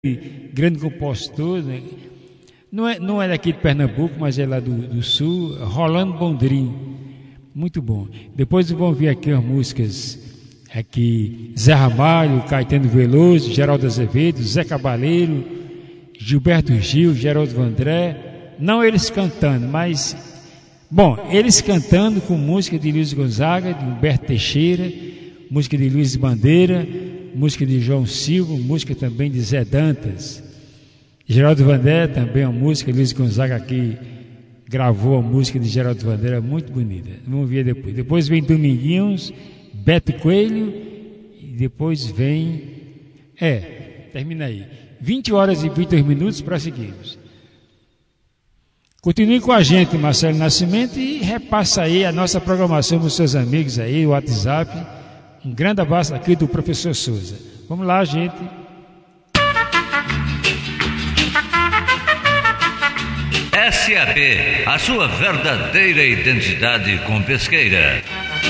grande compositor, né? Não é daqui de Pernambuco, mas é lá do sul, Rolando Bondrim, muito bom. Depois vão vir aqui as músicas, aqui Zé Ramalho, Caetano Veloso, Geraldo Azevedo, Zé Cabaleiro, Gilberto Gil, Geraldo Vandré, não eles cantando, mas, bom, eles cantando com música de Luiz Gonzaga, de Humberto Teixeira, música de Luiz Bandeira, música de João Silva, música também de Zé Dantas. Geraldo Vandré também uma música, Luiz Gonzaga aqui gravou a música de Geraldo Vandré, muito bonita. Vamos ver depois. Depois vem Dominguinhos, Beto Coelho, e depois vem... termina aí. 20 horas e 22 minutos para seguirmos. Continue com a gente, Marcelo Nascimento, e repassa aí a nossa programação com seus amigos aí, o WhatsApp. Um grande abraço aqui do professor Souza. Vamos lá, gente. SAP, a sua verdadeira identidade com pesqueira.